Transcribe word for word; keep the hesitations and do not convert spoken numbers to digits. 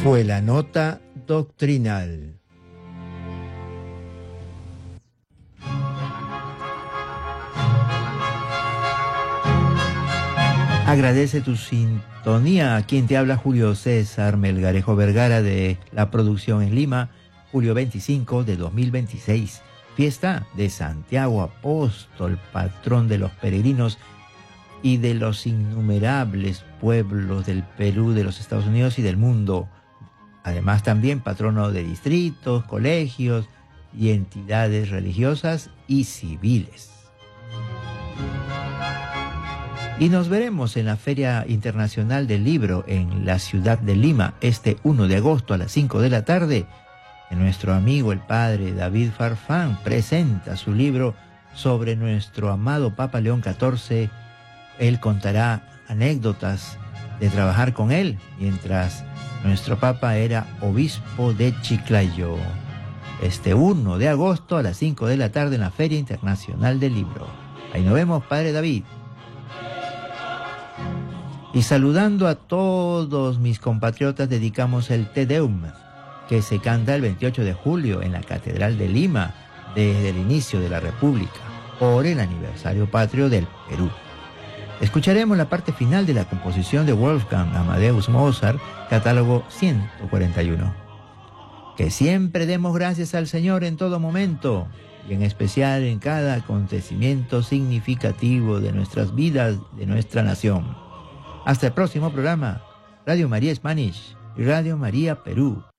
Fue la nota doctrinal. Agradece tu sintonía a quien te habla Julio César Melgarejo Vergara de la producción en Lima, julio veinticinco de dos mil veintiséis. Fiesta de Santiago Apóstol, patrón de los peregrinos y de los innumerables pueblos del Perú, de los Estados Unidos y del mundo. Además también patrono de distritos, colegios y entidades religiosas y civiles. Y nos veremos en la Feria Internacional del Libro en la ciudad de Lima este primero de agosto a las cinco de la tarde. Nuestro amigo el padre David Farfán presenta su libro sobre nuestro amado Papa León catorce. Él contará anécdotas de trabajar con él mientras nuestro Papa era obispo de Chiclayo. Este primero de agosto a las cinco de la tarde en la Feria Internacional del Libro. Ahí nos vemos, padre David. Y saludando a todos mis compatriotas, dedicamos el Te Deum, que se canta el veintiocho de julio en la Catedral de Lima, desde el inicio de la República, por el aniversario patrio del Perú. Escucharemos la parte final de la composición de Wolfgang Amadeus Mozart, catálogo ciento cuarenta y uno. Que siempre demos gracias al Señor en todo momento, y en especial en cada acontecimiento significativo de nuestras vidas, de nuestra nación. Hasta el próximo programa, Radio María Spanish y Radio María Perú.